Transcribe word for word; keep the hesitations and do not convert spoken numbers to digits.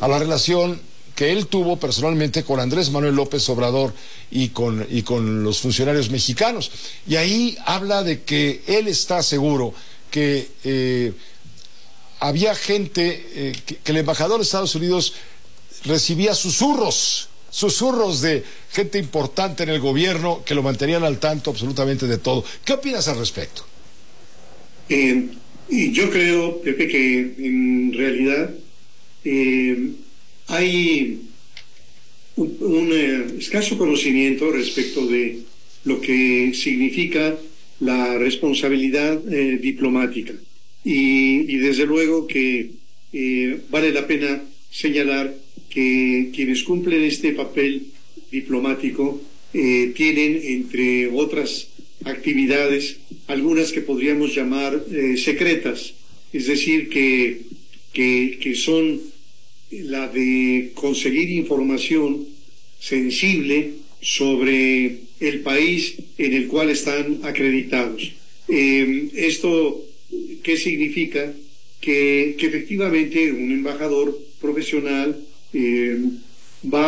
a la relación que él tuvo personalmente con Andrés Manuel López Obrador y con, y con los funcionarios mexicanos. Y ahí habla de que él está seguro que eh, había gente, eh, que, que el embajador de Estados Unidos recibía susurros, susurros de gente importante en el gobierno que lo mantenían al tanto absolutamente de todo. ¿Qué opinas al respecto? Eh, y yo creo, Pepe, que en realidad eh, hay un, un eh, escaso conocimiento respecto de lo que significa la responsabilidad eh, diplomática. Y, y desde luego que eh, vale la pena señalar que quienes cumplen este papel diplomático eh, tienen, entre otras actividades, algunas que podríamos llamar eh, secretas, es decir, que, que, que son la de conseguir información sensible sobre el país en el cual están acreditados. Eh, ¿Esto qué significa? Que, que efectivamente un embajador profesional eh, va